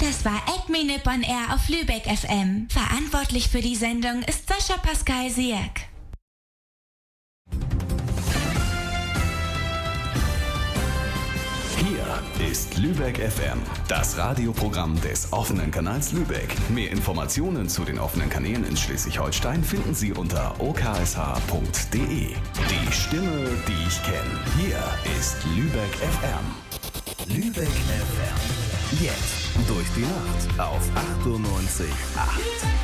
Das war Adminip on Air auf Lübeck FM. Verantwortlich für die Sendung ist Sascha Pascal Siak. Hier ist Lübeck FM, das Radioprogramm des offenen Kanals Lübeck. Mehr Informationen zu den offenen Kanälen in Schleswig-Holstein finden Sie unter oksh.de. Die Stimme, die ich kenne. Hier ist Lübeck FM. Lübeck FM. Jetzt durch die Nacht auf 98.8.